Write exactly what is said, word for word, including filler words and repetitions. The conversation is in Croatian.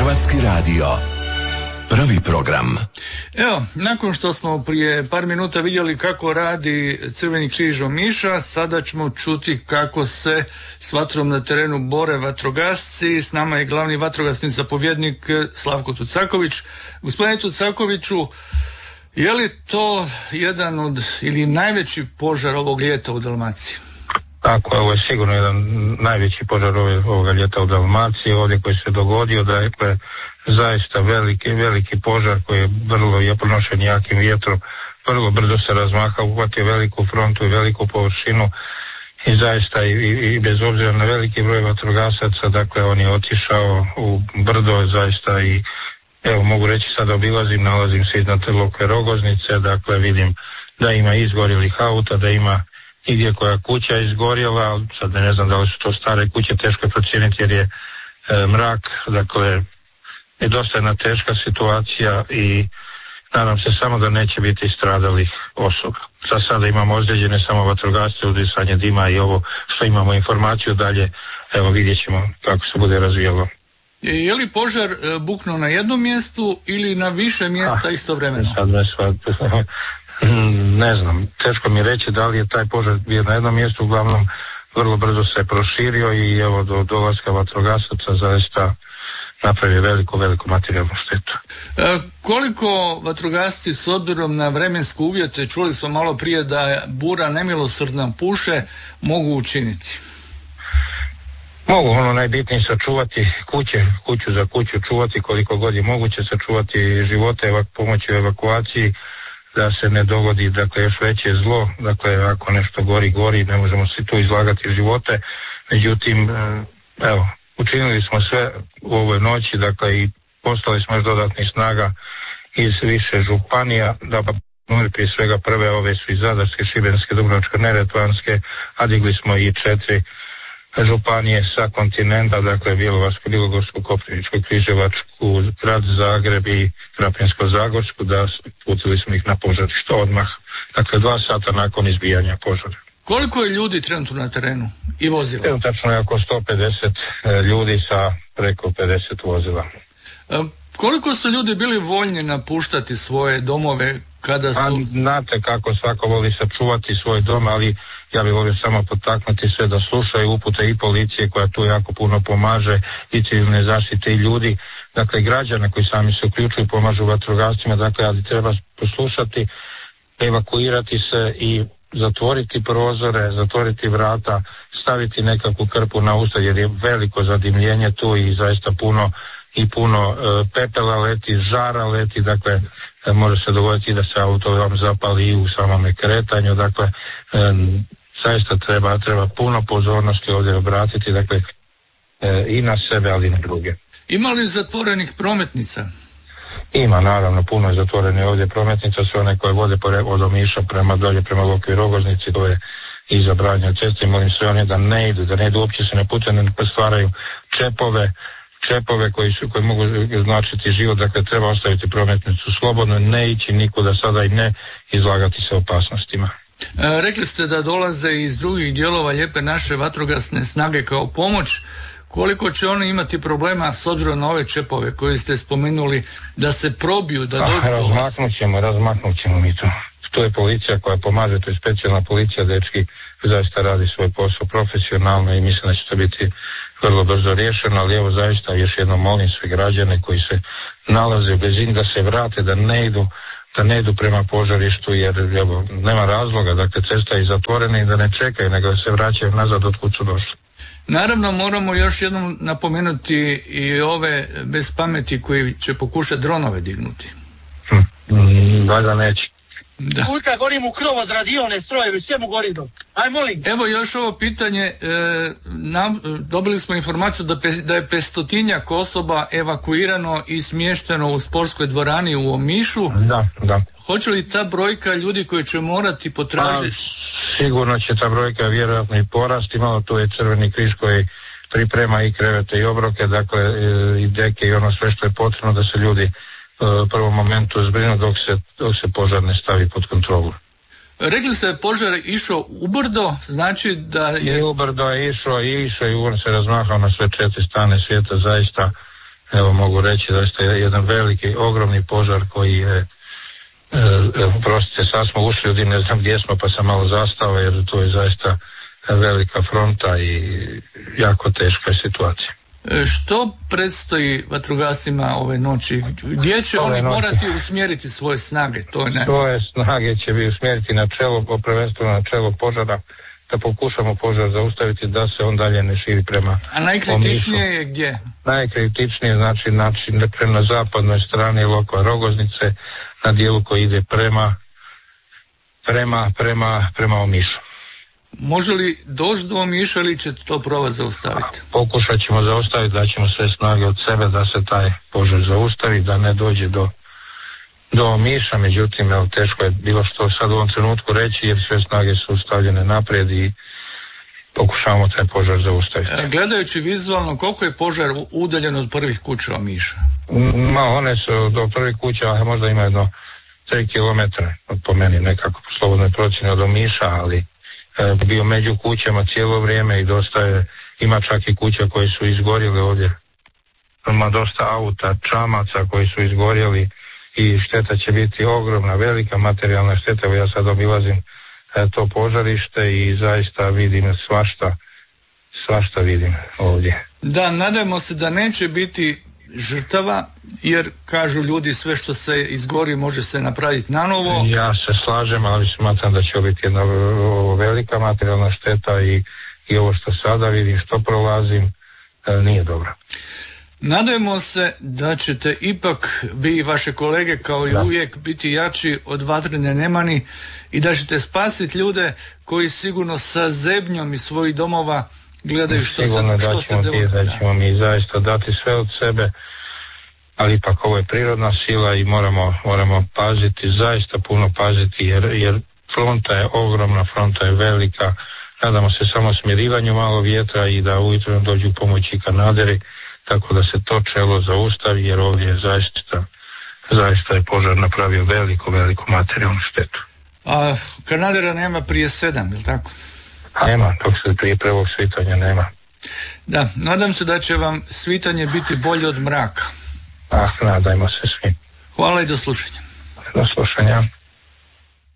Hrvatski radio. Prvi program. Evo, nakon što smo prije par minuta vidjeli kako radi Crveni križ Omiša, sada ćemo čuti kako se s vatrom na terenu bore vatrogasci. S nama je glavni vatrogasni zapovjednik Slavko Tucaković. Gospodine Tucakoviću, je li to jedan od ili najveći požar ovog ljeta u Dalmaciji? Tako, ovo je sigurno jedan najveći požar ovoga ljeta u Dalmaciji, ovdje koji se dogodio, da je zaista veliki, veliki požar koji je vrlo je pronošen jakim vjetrom, vrlo brzo se razmahao, uhvatio veliku frontu i veliku površinu i zaista i, i, i bez obzira na veliki broj vatrogasaca, dakle on je otišao u brdo zaista i evo mogu reći sad obilazim, nalazim se iznad Lokve Rogoznice, dakle vidim da ima izgorjelih auta, da ima i gdje koja kuća izgorjela, sad ne znam da li su to stare kuće, teško je procijeniti jer je e, mrak, dakle je dosta jedna teška situacija i nadam se samo da neće biti stradalih osoba. Za sada imamo ozlijeđene samo vatrogasce, udisanje dima i ovo što imamo informaciju dalje, evo vidjet ćemo kako se bude razvijalo. Je li požar e, buknuo na jednom mjestu ili na više mjesta ah, istovremeno? Sad me sva... Ne znam, teško mi reći da li je taj požar bio na jednom mjestu, uglavnom vrlo brzo se proširio i evo do dolaska vatrogasaca zaista napravio veliku, veliku materijalnu štetu. E, koliko vatrogasci s obzirom na vremenske uvjete, čuli smo malo prije da bura nemilosrdna puše, mogu učiniti? Mogu, ono najbitnije sačuvati kuće, kuću za kuću čuvati koliko god je moguće, sačuvati živote, evak, pomoći u evakuaciji, da se ne dogodi dakle još veće zlo, dakle ako nešto gori, gori, ne možemo se tu izlagati živote, međutim evo, učinili smo sve u ovoj noći, dakle i poslali smo još dodatnih snaga iz više županija, da pa prije svega prve ove su iz Zadarske, Šibenske, Dubrovačko-neretvanske, a digli smo i četiri županije sa kontinenta, dakle Bjelovarsku, Bilogorsku, Koprivničku, Križevačku, Grad Zagreb i Krapinsko-zagorsku, da putili smo ih na požarište odmah, dakle dva sata nakon izbijanja požara. Koliko je ljudi trenutno na terenu i vozila? Trenutno je oko sto pedeset ljudi sa preko pedeset vozila. E, koliko su ljudi bili voljni napuštati svoje domove kada su... A, znate kako svako voli sačuvati svoj dom, ali ja bih volio samo potaknuti sve da slušaju upute i policije koja tu jako puno pomaže, i civilne zaštite i ljudi, dakle građane koji sami se uključuju, pomažu vatrogascima, dakle ali treba poslušati, evakuirati se i zatvoriti prozore, zatvoriti vrata, staviti nekakvu krpu na usta jer je veliko zadimljenje tu i zaista puno i puno e, pepela leti, žara leti, dakle e, može se dogoditi da se auto vam zapali i u samome kretanju, dakle e, zaista treba, treba puno pozornosti ovdje obratiti, dakle e, i na sebe, ali i na druge. Ima li zatvorenih prometnica? Ima, naravno, puno je zatvorenih ovdje prometnica, sve one koje vode od Omiša prema dolje, prema Lokvi Rogoznici, to je i zabranje ceste, molim sve one da ne idu, da ne idu, uopće se ne pucaju, ne stvaraju čepove, čepove koji su, koji mogu značiti život, dakle treba ostaviti prometnicu slobodno, ne ići nikuda sada i ne izlagati se opasnostima. E, rekli ste da dolaze iz drugih dijelova lijepe naše vatrogasne snage kao pomoć. Koliko će oni imati problema s obzirom na ove čepove koje ste spomenuli da se probiju, da dođu do vas? Razmaknut ćemo, razmaknut ćemo mi to. To je policija koja pomaže, to je specijalna policija, dečki zaista radi svoj posao profesionalno i mislim da će to biti vrlo brzo riješeno, ali evo zaista još jednom molim sve građane koji se nalaze u blizini da se vrate, da ne idu, da ne idu prema požarištu jer evo, nema razloga, dakle cesta je zatvorena i da ne čekaju, nego da se vraćaju nazad od kud su došli. Naravno moramo još jednom napomenuti i ove bez pameti koji će pokušati dronove dignuti. Hm, valjda neće. Da. Uljka, gorim u krov od radione strojevi, sve mu gori do. Aj molim. Evo još ovo pitanje, e, nam, dobili smo informaciju da, pe, da je petstotinjak osoba evakuirano i smješteno u sportskoj dvorani u Omišu. Da, da. Hoće li ta brojka ljudi koji će morati potražiti? Pa, sigurno će ta brojka vjerojatno i porasti, malo tu je Crveni križ koji priprema i krevete i obroke, dakle i deke i ono sve što je potrebno da se ljudi u prvom momentu zbrinu dok se, dok se požar ne stavi pod kontrolu. Rekli ste požar išao ubrdo, znači da je... I ubrdo je išao i išao i on se razmahao na sve četiri strane svijeta, zaista evo mogu reći da je jedan veliki, ogromni požar koji je, e, prostite, sad smo ušli u dim, ne znam gdje smo, pa sam malo zastao, jer to je zaista velika fronta i jako teška situacija. Što predstoji vatrogascima ove noći? Gdje će ove oni noći morati usmjeriti svoje snage? To je ne... Svoje snage će bi usmjeriti na čelo, prvenstveno na čelo požara, da pokušamo požar zaustaviti, da se on dalje ne širi prema... A najkritičnije Omišu. Je gdje? Najkritičnije znači, znači prema zapadnoj strani Lokva Rogoznice, na dijelu koji ide prema prema, prema, prema Omišu. Može li doći do Omiša ili ćete to probati zaustaviti? Pokušat ćemo zaustaviti, da ćemo sve snage od sebe da se taj požar zaustavi, da ne dođe do, do Omiša, međutim evo, teško je bilo što sad u ovom trenutku reći, jer sve snage su stavljene naprijed i pokušavamo taj požar zaustaviti. Gledajući vizualno, koliko je požar udaljen od prvih kuća Omiša? Ma, one su do prvih kuća, možda ima jedno tri kilometra, po meni nekako po slobodnoj procjeni od Omiša, ali e, bio među kućama cijelo vrijeme i dosta je, ima čak i kuća koje su izgorjele ovdje. Ima dosta auta, čamaca koji su izgorjeli i šteta će biti ogromna, velika materijalna šteta. Evo ja sad obilazim e, to požarište i zaista vidim svašta, svašta vidim ovdje. Da, nadajmo se da neće biti žrtava, jer kažu ljudi sve što se izgori može se napraviti na novo. Ja se slažem, ali smatram da će biti jedna velika materijalna šteta i, i ovo što sada vidim, što prolazim, e, nije dobro. Nadajmo se da ćete ipak vi i vaše kolege kao i da. uvijek biti jači od vatrene nemani i da ćete spasiti ljude koji sigurno sa zebnjom iz svojih domova gledaju što sigurno se, što se događa. Da ćemo mi zaista dati sve od sebe, ali ipak ovo je prirodna sila i moramo, moramo paziti, zaista puno paziti, jer, jer fronta je ogromna, fronta je velika. Nadamo se samo smirivanju malo vjetra i da ujutro dođu pomoći Kanaderi, tako da se to čelo zaustavi, jer ovdje je zaista, zaista je požar napravio veliku, veliku materijalnu štetu. A Kanadera nema prije sedam, je li tako? Nema, dok se prije prvog svitanja nema. Da, nadam se da će vam svitanje biti bolje od mraka. Ah, nadajmo se svi. Hvala i do slušanja. Do slušanja.